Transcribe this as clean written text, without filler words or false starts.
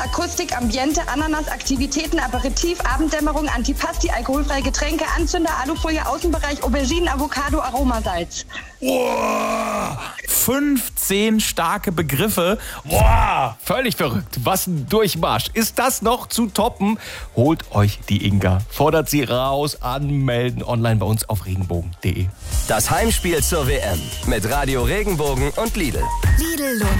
Akustik, Ambiente, Ananas, Aktivitäten, Aperitif, Abenddämmerung, Antipasti, alkoholfreie Getränke, Anzünder, Alufolie, Außenbereich, Auberginen, Avocado, Aromasalz. Boah, 15 starke Begriffe. Boah, völlig verrückt. Was ein Durchmarsch. Ist das noch zu toppen? Holt euch die Inga. Fordert sie raus, anmelden online bei uns auf regenbogen.de. Das Heimspiel zur WM mit Radio Regenbogen und Lidl. Lidl lohnt